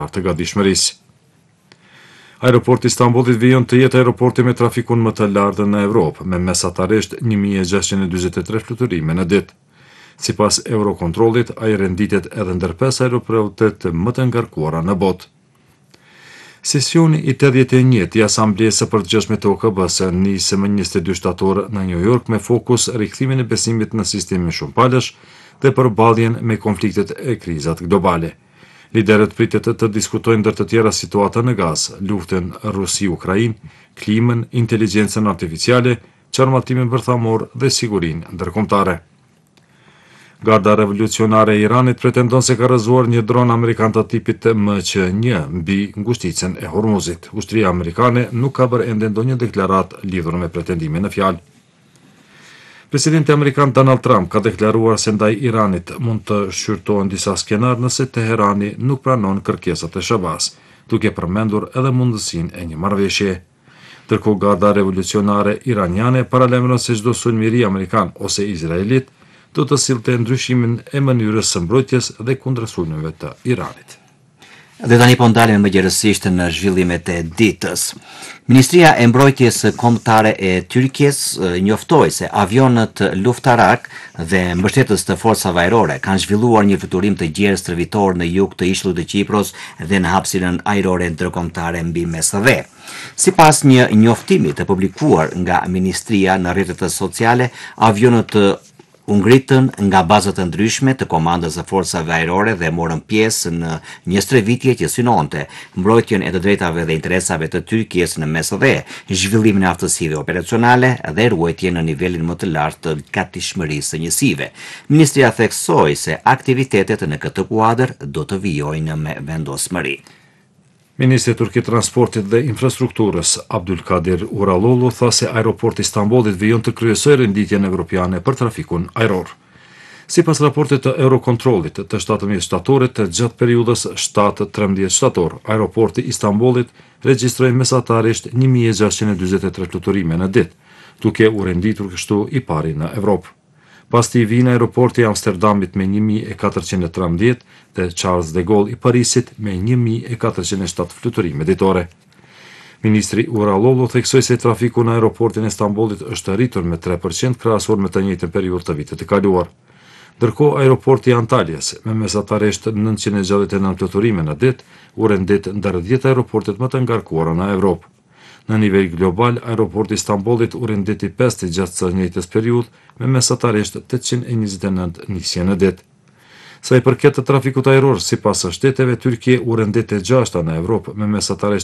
të gatishmërisë. Aeroporti Istanbulit vijon të jetë aeroporti me trafikun më të lartë në Evropë, me mesatarisht 1643 fluturime në ditë. Sipas Eurocontrollit, ai renditet edhe ndër 5 aeroportet më të ngarkuara në botë. Sesioni i 81 i Asamblesë së Përgjithshme të OKB-s nisi më 22 shtator në New York me fokus rikthimin e besimit në sistemin shumëpalësh dhe përballjen me konfliktet e krizat globale. Liderët pritet të diskutojnë ndër të tjera situata në Gazë, luftën Rusi-Ukrainë, klimën, inteligjencën artificiale, çarmatimin bërthamor dhe sigurinë ndërkombëtare. Garda revolucionare e Iranit pretendon se ka rrëzuar një dron amerikan të tipit MQ-1 mbi ngushticën e Hormuzit. Ushtria amerikane nuk ka bërë ende ndonjë deklaratë lidhur me pretendimin në fjalë. Presidenti amerikan Donald Trump ka deklaruar se ndaj Iranit mund të shqyrtohen disa skenar nëse Teherani nuk pranon kërkesat e SHABAS, duke përmendur edhe mundësinë e një marrëveshje. Ndërkohë Garda revolucionare iraniane paralajmëron se çdo sulmiri amerikan ose izraelit do të sillte ndryshimin e mënyrës së mbrojtjes dhe kundër sulmeve të Iranit. Dhe tani po ndalemi më gjerësisht në zhvillimet e ditës. Ministria e Mbrojtjes Kombëtare e Tyrkisë njoftoi se avionët luftarak dhe mbështetës të forcave ajrore kanë zhvilluar një fluturim të gjerë stërvitor në jug të ishullit të Kipros dhe në hapësirën ajrore ndërkombëtare mbi Mesave. Sipas një njoftimi të publikuar nga Ministria në rrjetet sociale, avionët u ngritën nga bazat të ndryshme të komandës së forcave ajrore dhe morën pjesë në një stërvitje që synonte mbrojtjen e të drejtave dhe interesave të Tyrkisë në Mesave, zhvillimin e aftësive operacionale dhe ruajtjen në nivelin më të lartë të gatishmërisë së njësive. Ministria theksoi se aktivitetet në këtë kuadër do të vijojnë me vendosmëri. Ministri Turki Transportit dhe Infrastrukturës, Abdulkadir Uralolu, tha se aeroporti Istanbulit vijon të kryesojë renditjen evropiane për trafikun ajror. Sipas raportit të Eurocontrollit të 17 shtatorit të gjatë periudhës 7-13 shtator, aeroporti Istanbulit regjistroi mesatarisht 1643 fluturime në ditë, duke u renditur kështu i pari në Evropë. Pas tij vjen aeroporti i Amsterdamit me 1413 dhe Charles de Gaulle i Parisit me 1407 fluturime ditore. Ministri Uralolu theksoi se trafiku në aeroportin e Istanbulit është rritur me 3% krahasuar me të njëjtën periudhë të vitit të kaluar. Ndërkohë aeroporti i Antalyas me mesatarisht 969 fluturime në ditë u rendit ndër 10 aeroportet më të ngarkuara në Evropë. Në nivel global, aeroporti Istanbulit u renditi 5 gjatë së njëjtës periudhë me mesatarisht 829 nisje në ditë. Sa i përket të trafikut ajror, sipas shteteve, Tyrkia u renditi 6 në Evropë me mesatarisht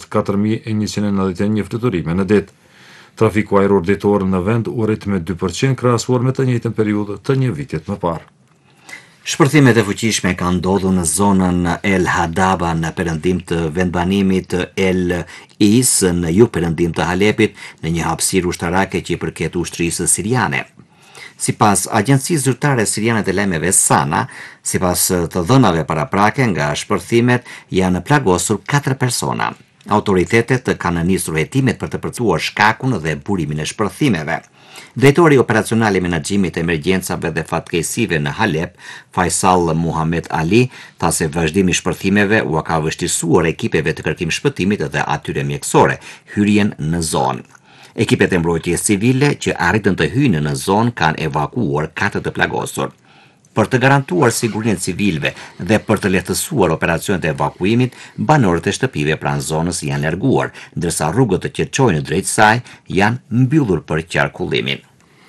4191 fluturime në ditë. Trafiku ajror ditor në vend u rrit me 2% krahasuar me të njëjtën periudhë të një vitit më parë. Shpërthimet e fuqishme kanë ndodhur në zonën El Hadaba në perëndim të vendbanimit El Is në jug perëndim të Halepit në një hapësirë ushtarake që i përket ushtrisë siriane. Sipas Agjencisë Zyrtare Siriane të Lajmeve SANA, sipas të dhënave paraprake nga shpërthimet janë plagosur 4 persona. Autoritetet kanë nisur hetimet për të përcaktuar shkakun dhe burimin e shpërthimeve. Drejtori operacional i menaxhimit të emergjencave dhe fatkeqësive në Halep, Faisal Muhamet Ali, tha se vazhdimi i shpërthimeve u ka vështirësuar ekipeve të kërkim shpëtimit dhe atyre mjekësore hyrjen në zonë. Ekipet e mbrojtjes civile që arritën të hyjnë në zonë kanë evakuuar 4 të plagosur. Për të garantuar sigurinë e civilëve dhe për të lehtësuar operacionet e evakuimit, banorët e shtëpive pranë zonës janë larguar, ndërsa rrugët që çojnë drejt saj janë mbyllur për qarkullimin.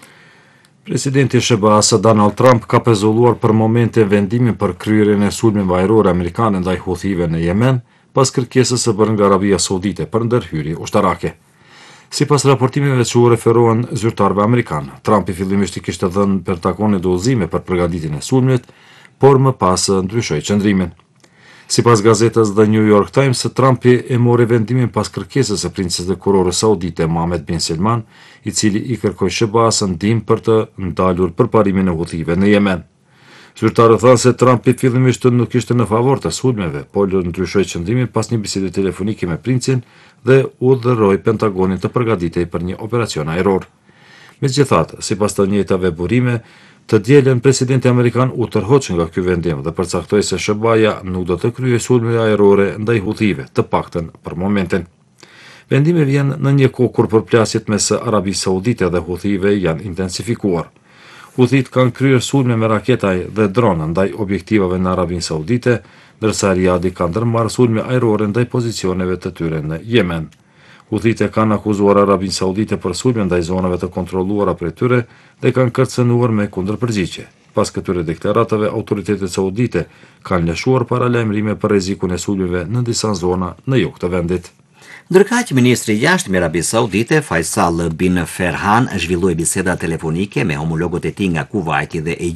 Presidenti SBA-s Donald Trump ka pezulluar për momente vendimin për kryerjen e sulmeve ajrore amerikane ndaj Huthive në Yemen, pas kërkesës së bërë nga Arabia Saudite për ndërhyrje ushtarake. Sipas raportimeve që u referohen zyrtarëve amerikanë, Trumpi fillimisht i kishte dhënë Pentagonit udhëzime për përgatitjen e sulmit, por më pas ndryshoi qëndrimin. Sipas gazetës The New York Times, Trumpi e mori vendimin pas kërkesës së princesit kurore saudite Mohammed bin Salman, i cili i kërkoi SBA-s ndihmë për të ndalur përparimin e Huthive në Yemen. Zyrtarët thanë se Trumpi fillimisht nuk ishte në favor të sulmeve, por ndryshoi qëndrimin pas një bisede telefonike me princin dhe urdhëroi Pentagonin të përgatitej për një operacion ajror. Megjithatë, sipas të njëjtave burime, të dielën presidenti amerikan u tërhoq nga ky vendim dhe përcaktoi se SHBA-ja nuk do të kryejë sulme ajrore ndaj Huthive, të paktën për momentin. Vendimi vjen në një kohë kur përplasjet mes Arabisë Saudite dhe Huthive janë intensifikuar. Huthit kanë kryer sulme me raketa dhe dronë ndaj objektivave në Arabinë Saudite, ndërsa Riadi ka ndërmarrë sulme ajrore ndaj pozicioneve të tyre në Yemen. Huthit e kanë akuzuar Arabinë Saudite për sulme ndaj zonave të kontrolluara prej tyre dhe kanë kërcënuar me kundërpërgjigje. Pas këtyre deklaratave, autoritetet saudite kanë lëshuar paralajmërime për rrezikun e sulmeve në disa zona në jug të vendit. Ndërkaq, ministri i jashtëm i Arabisë Saudite, Faisal bin Ferhan, zhvilloi biseda telefonike me homologët e tij nga Kuvaiti dhe